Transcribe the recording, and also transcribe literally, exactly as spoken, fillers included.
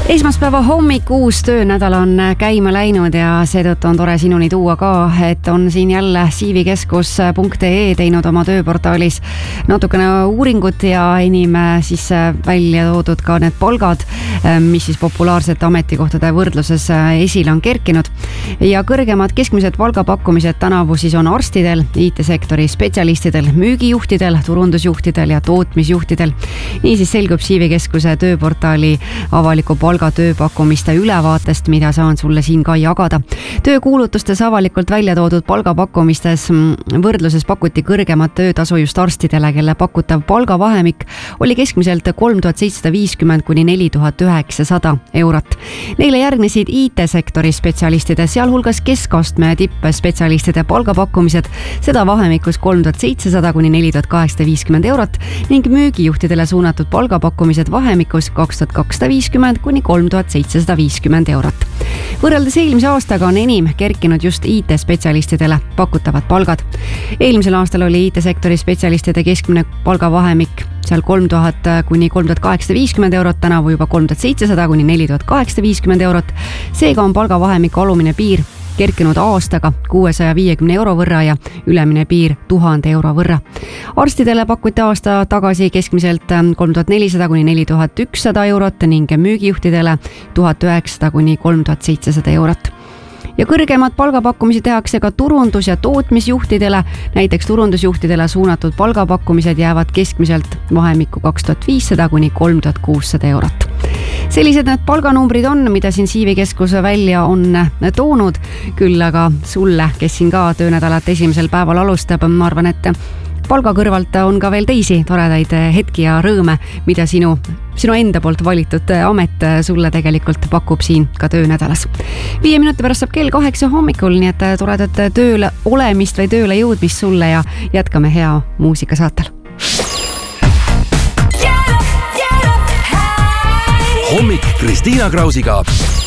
Esmaspäeva hommik uus töönädal on käima läinud ja seetõttu on tore sinuni tuua ka, et on siin jälle siivikeskus punkt ee teinud oma tööportaalis natukene uuringut ja enim siis välja toodud ka need palgad, mis siis populaarsete ametikohtade võrdluses esile on kerkinud. Ja kõrgemad keskmised palgapakkumised tänavu siis on arstidel, I T-sektori spetsialistidel, müügijuhtidel, turundusjuhtidel ja tootmisjuhtidel. Nii siis selgub siivikeskuse tööportaali avaliku palga tööpakkumiste ülevaatest, mida saan sulle siin ka jagada. Töökuulutustes avalikult välja toodud palgapakkumistes võrdluses pakuti kõrgemat töötasu just arstidele, kelle pakutav palgavahemik oli keskmiselt kolm tuhat seitsesada viiskümmend kuni neli tuhat üheksasada eurot. Neile järgnesid I T-sektori spetsialistide, sealhulgas keskastme ja tippspetsialistide palgapakkumised, seda vahemikus kolm tuhat seitsesada kuni neli tuhat kaheksasada viiskümmend eurot ning müügijuhtidele suunatud palgapakkumised vahemikus kaks tuhat kakssada viiskümmend kuni kolm tuhat seitsesada viiskümmend eurot. Võrreldes eelmise aastaga on enim kerkinud just I T-spetsialistidele pakutavad palgad. Eelmisel aastal oli I T-sektori spetsialistide keskmine palgavahemik seal kolm tuhat kuni kolm tuhat kaheksasada viiskümmend eurot, tänavu juba kolm tuhat seitsesada kuni neli tuhat kaheksasada viiskümmend eurot. Seega on palgavahemiku alumine piir kerkinud aastaga kuuesaja viiekümne euro võrra ja ülemine piir tuhande euro võrra. Arstidele pakuti aasta tagasi keskmiselt kolm tuhat nelisada kuni neli tuhat ükssada eurot ning müügijuhtidele tuhat üheksasada kuni kolm tuhat seitsesada eurot. Ja kõrgemad palgapakkumisi tehakse ka turundus- ja tootmisjuhtidele. Näiteks turundusjuhtidele suunatud palgapakkumised jäävad keskmiselt vahemikku kaks tuhat viissada kuni kolm tuhat kuussada eurot. Sellised need palganumbrid on, mida siin siivikeskus välja on toonud. Küll aga sulle, kes siin ka töönädalat esimesel päeval alustab, ma arvan, et palga kõrvalt on ka veel teisi toredaid hetki ja rõõme, mida sinu, sinu enda poolt valitud amet sulle tegelikult pakub siin ka töönädalas. Viie minuti pärast saab kell kaheksa hommikul, nii et toredat tööle olemist või tööle jõudmist sulle ja jätkame hea muusikasaatel. Hommik Kristiina Krausiga